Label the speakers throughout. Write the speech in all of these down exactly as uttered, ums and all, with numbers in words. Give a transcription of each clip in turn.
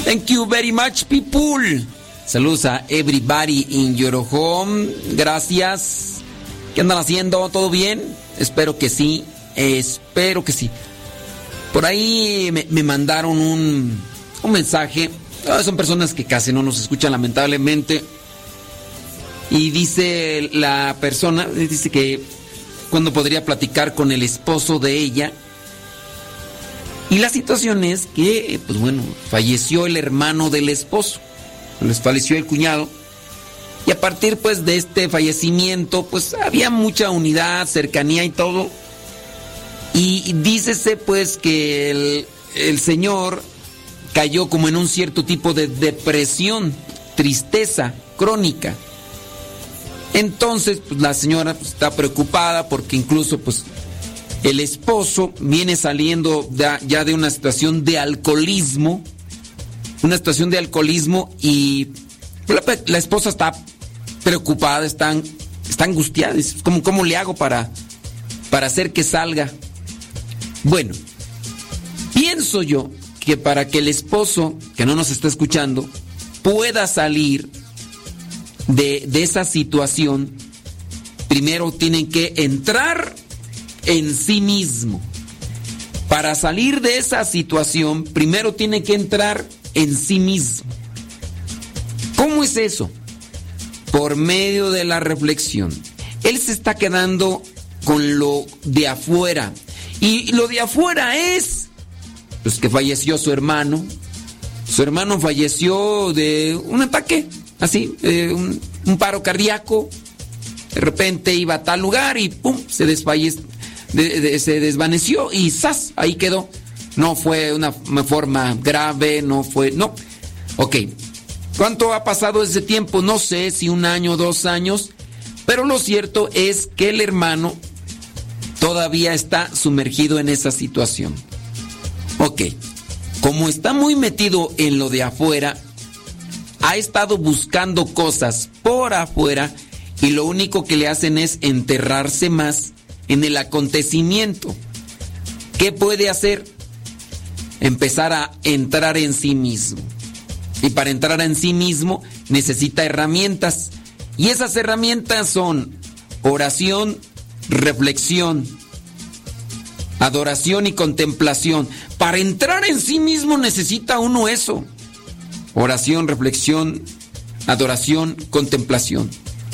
Speaker 1: Thank you very much, people. Saludos a everybody in your home. Gracias. ¿Qué andan haciendo? ¿Todo bien? Espero que sí. Espero que sí. Por ahí me, me mandaron un, un mensaje. Son personas que casi no nos escuchan, lamentablemente. Y dice la persona, dice que cuando podría platicar con el esposo de ella. Y la situación es que, pues bueno, falleció el hermano del esposo. Les falleció el cuñado. Y a partir, pues, de este fallecimiento, pues, había mucha unidad, cercanía y todo. Y dícese, pues, que el, el señor cayó como en un cierto tipo de depresión, tristeza crónica. Entonces, pues, la señora pues, está preocupada porque incluso, pues, el esposo viene saliendo de, ya de una situación de alcoholismo, una situación de alcoholismo y la, la esposa está preocupada, está, está angustiada. ¿Cómo, ¿Cómo le hago para, para hacer que salga? Bueno, pienso yo que para que el esposo, que no nos está escuchando, pueda salir de, de esa situación, primero tienen que entrar en sí mismo. Para salir de esa situación, primero tiene que entrar en sí mismo. ¿Cómo es eso? Por medio de la reflexión. Él se está quedando con lo de afuera. Y lo de afuera es, pues que falleció su hermano. Su hermano falleció de un ataque, así, eh, un, un paro cardíaco. De repente iba a tal lugar y pum, se desfalleció. De, de, se desvaneció y ¡zas! Ahí quedó. No fue una, una forma grave, no fue... No. Ok. ¿Cuánto ha pasado ese tiempo? No sé si un año, dos años. Pero lo cierto es que el hermano todavía está sumergido en esa situación. Ok. Como está muy metido en lo de afuera, ha estado buscando cosas por afuera y lo único que le hacen es enterrarse más en el acontecimiento. ¿Qué puede hacer? Empezar a entrar en sí mismo. Y para entrar en sí mismo necesita herramientas. Y esas herramientas son oración, reflexión, adoración y contemplación. Para entrar en sí mismo necesita uno eso. Oración, reflexión, adoración, contemplación.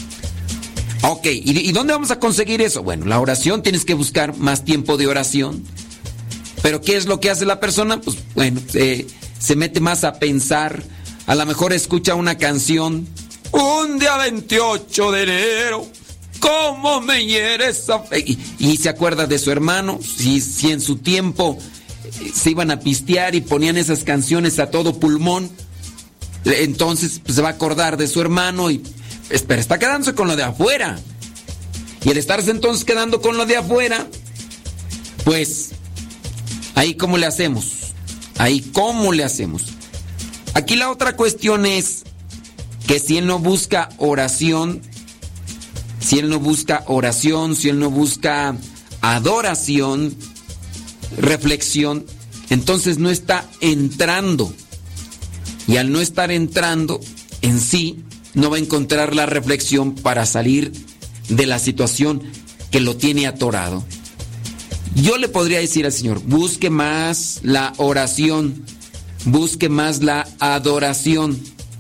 Speaker 1: Ok, ¿y, ¿y dónde vamos a conseguir eso? Bueno, la oración, tienes que buscar más tiempo de oración. Pero ¿qué es lo que hace la persona? Pues bueno, eh, se mete más a pensar. A lo mejor escucha una canción. Un día veintiocho de enero, ¿cómo me hiere esa fe? Y, y se acuerda de su hermano. Si, si en su tiempo eh, se iban a pistear y ponían esas canciones a todo pulmón, entonces pues, se va a acordar de su hermano y... Pero está quedándose con lo de afuera. Y el estarse entonces quedando con lo de afuera, pues, ahí cómo le hacemos. Ahí cómo le hacemos. Aquí la otra cuestión es que si él no busca oración, si él no busca oración, si él no busca adoración, reflexión, entonces no está entrando. Y al no estar entrando en sí, no va a encontrar la reflexión para salir de la situación que lo tiene atorado. Yo le podría decir al Señor, busque más la oración, busque más la adoración.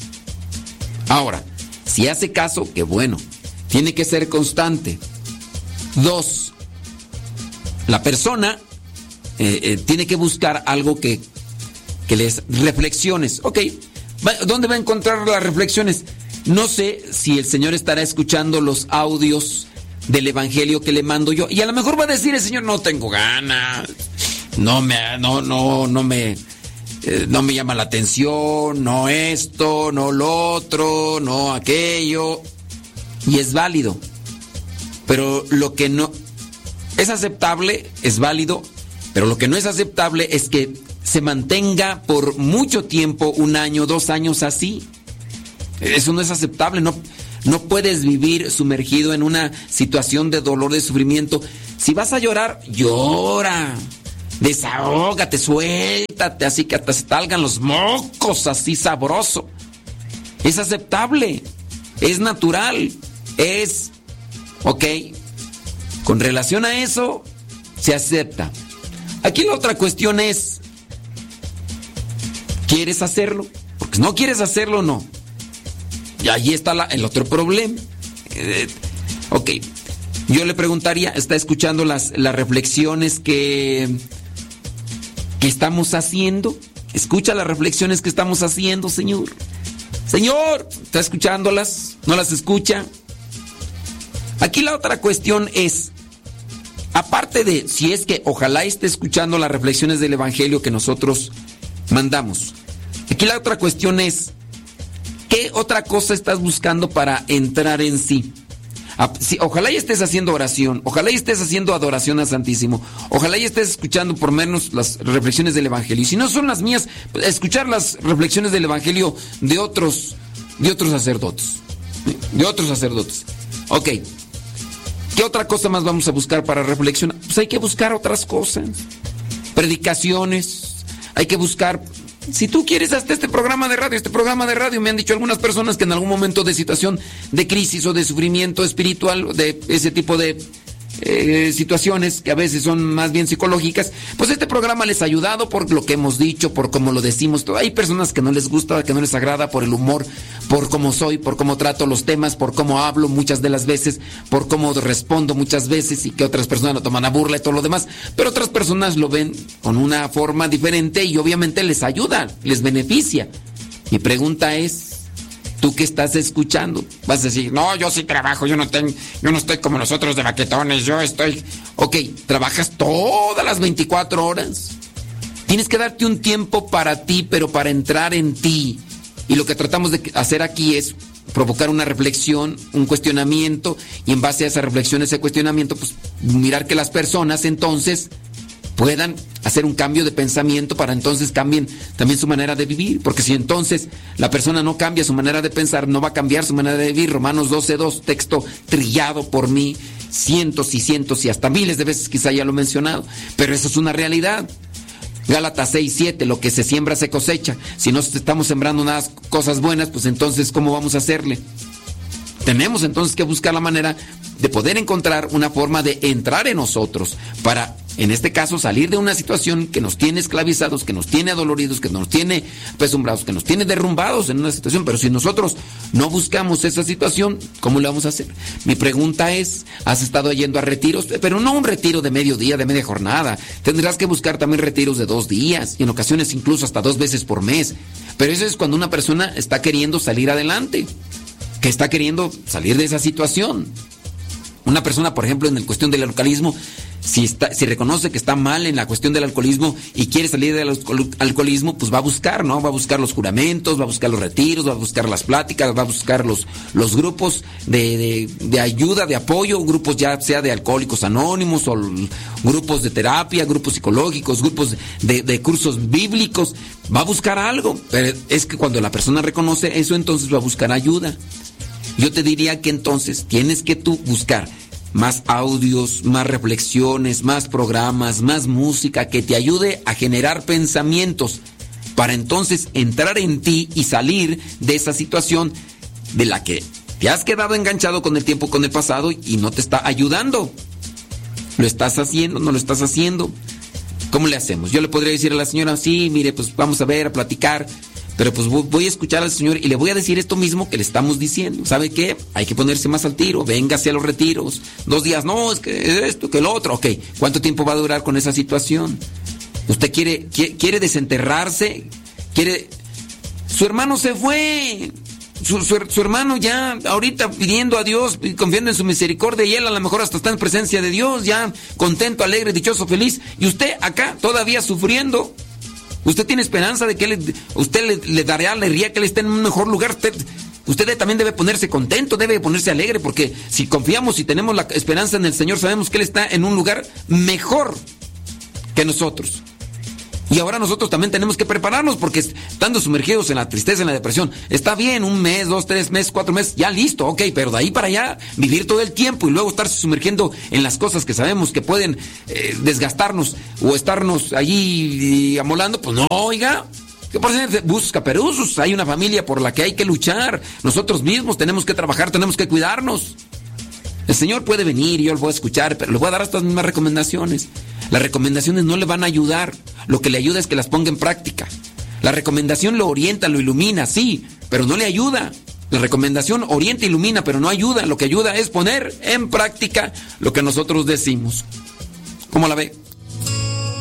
Speaker 1: Ahora, si hace caso, qué bueno, tiene que ser constante. Dos, la persona eh, eh, tiene que buscar algo que, que les reflexiones. Ok, ¿dónde va a encontrar las reflexiones? No sé si el Señor estará escuchando los audios del evangelio que le mando yo. Y a lo mejor va a decir el Señor, no tengo ganas. No me, no, no, no me, eh, no me llama la atención. No esto, no lo otro, no aquello. Y es válido. Pero lo que no es aceptable, es válido. Pero lo que no es aceptable es que se mantenga por mucho tiempo, un año, dos años así. Eso no es aceptable, no, no puedes vivir sumergido en una situación de dolor, de sufrimiento. Si vas a llorar, llora. Desahógate, suéltate, así que hasta se salgan los mocos, así sabroso. Es aceptable, es natural, es, ok. Con relación a eso, se acepta. Aquí la otra cuestión es, ¿quieres hacerlo? Porque si no quieres hacerlo, no. Y ahí está la, el otro problema. Eh, ok, yo le preguntaría, ¿está escuchando las, las reflexiones que, que estamos haciendo? ¿Escucha las reflexiones que estamos haciendo, Señor? Señor, ¿está escuchándolas? ¿No las escucha? Aquí la otra cuestión es, aparte de si es que ojalá esté escuchando las reflexiones del Evangelio que nosotros mandamos, aquí la otra cuestión es, ¿qué otra cosa estás buscando para entrar en sí? Si, ojalá y estés haciendo oración, ojalá y estés haciendo adoración al Santísimo, ojalá y estés escuchando por menos las reflexiones del Evangelio. Y si no son las mías, escuchar las reflexiones del Evangelio de otros, de otros sacerdotes, de otros sacerdotes. Ok, ¿qué otra cosa más vamos a buscar para reflexionar? Pues hay que buscar otras cosas, predicaciones, hay que buscar. Si tú quieres, hasta este programa de radio, este programa de radio, me han dicho algunas personas que en algún momento de situación de crisis o de sufrimiento espiritual, de ese tipo de eh, situaciones que a veces son más bien psicológicas, pues este programa les ha ayudado por lo que hemos dicho, por cómo lo decimos. Hay personas que no les gusta, que no les agrada por el humor, por cómo soy, por cómo trato los temas, por cómo hablo muchas de las veces, por cómo respondo muchas veces y que otras personas lo toman a burla y todo lo demás. Pero otras personas lo ven con una forma diferente y obviamente les ayuda, les beneficia. Mi pregunta es, ¿tú qué estás escuchando? Vas a decir, no, yo sí trabajo, yo no tengo, yo no estoy como nosotros de baquetones, yo estoy... Ok, trabajas todas las veinticuatro horas. Tienes que darte un tiempo para ti, pero para entrar en ti. Y lo que tratamos de hacer aquí es provocar una reflexión, un cuestionamiento, y en base a esa reflexión, ese cuestionamiento, pues mirar que las personas entonces puedan hacer un cambio de pensamiento para entonces cambien también su manera de vivir. Porque si entonces la persona no cambia su manera de pensar, no va a cambiar su manera de vivir. Romanos doce dos, texto trillado por mí cientos y cientos y hasta miles de veces, quizá ya lo he mencionado, pero eso es una realidad. Gálatas seis siete, lo que se siembra se cosecha. Si no estamos sembrando unas cosas buenas, pues entonces ¿cómo vamos a hacerle? Tenemos entonces que buscar la manera de poder encontrar una forma de entrar en nosotros para, en este caso, salir de una situación que nos tiene esclavizados, que nos tiene adoloridos, que nos tiene apesumbrados, que nos tiene derrumbados en una situación. Pero si nosotros no buscamos esa situación, ¿cómo le vamos a hacer? Mi pregunta es, ¿has estado yendo a retiros? Pero no un retiro de medio día, de media jornada. Tendrás que buscar también retiros de dos días y en ocasiones incluso hasta dos veces por mes. Pero eso es cuando una persona está queriendo salir adelante, que está queriendo salir de esa situación. Una persona, por ejemplo, en la cuestión del alcoholismo, si, está, si reconoce que está mal en la cuestión del alcoholismo y quiere salir del alcoholismo, pues va a buscar, ¿no? Va a buscar los juramentos, va a buscar los retiros, va a buscar las pláticas, va a buscar los, los grupos de, de, de ayuda, de apoyo, grupos ya sea de alcohólicos anónimos o grupos de terapia, grupos psicológicos, grupos de, de cursos bíblicos. Va a buscar algo, pero es que cuando la persona reconoce eso, entonces va a buscar ayuda. Yo te diría que entonces tienes que tú buscar más audios, más reflexiones, más programas, más música que te ayude a generar pensamientos para entonces entrar en ti y salir de esa situación de la que te has quedado enganchado con el tiempo, con el pasado y no te está ayudando. ¿Lo estás haciendo? ¿No lo estás haciendo? ¿Cómo le hacemos? Yo le podría decir a la señora, sí, mire, pues vamos a ver, a platicar. Pero pues voy a escuchar al Señor y le voy a decir esto mismo que le estamos diciendo. ¿Sabe qué? Hay que ponerse más al tiro. Véngase a los retiros. Dos días, no, es que esto, que lo otro. Ok, ¿cuánto tiempo va a durar con esa situación? ¿Usted quiere, quiere, quiere desenterrarse? ¿Quiere...? Su hermano se fue. Su, su, su hermano ya ahorita pidiendo a Dios, confiando en su misericordia, y él a lo mejor hasta está en presencia de Dios, ya contento, alegre, dichoso, feliz. Y usted acá todavía sufriendo. Usted tiene esperanza de que él, usted le, le dará alegría, que él esté en un mejor lugar. Usted, usted también debe ponerse contento, debe ponerse alegre, porque si confiamos y tenemos la esperanza en el Señor, sabemos que Él está en un lugar mejor que nosotros. Y ahora nosotros también tenemos que prepararnos porque estando sumergidos en la tristeza, en la depresión, está bien, un mes, dos, tres meses, cuatro meses, ya listo, ok, pero de ahí para allá vivir todo el tiempo y luego estarse sumergiendo en las cosas que sabemos que pueden eh, desgastarnos o estarnos allí amolando, pues no, oiga, ¿qué pasa? Busca peruzos, hay una familia por la que hay que luchar, nosotros mismos tenemos que trabajar, tenemos que cuidarnos. El Señor puede venir y yo lo voy a escuchar, pero le voy a dar estas mismas recomendaciones. Las recomendaciones no le van a ayudar. Lo que le ayuda es que las ponga en práctica. La recomendación lo orienta, lo ilumina, sí, pero no le ayuda. La recomendación orienta, ilumina, pero no ayuda. Lo que ayuda es poner en práctica lo que nosotros decimos. ¿Cómo la ve?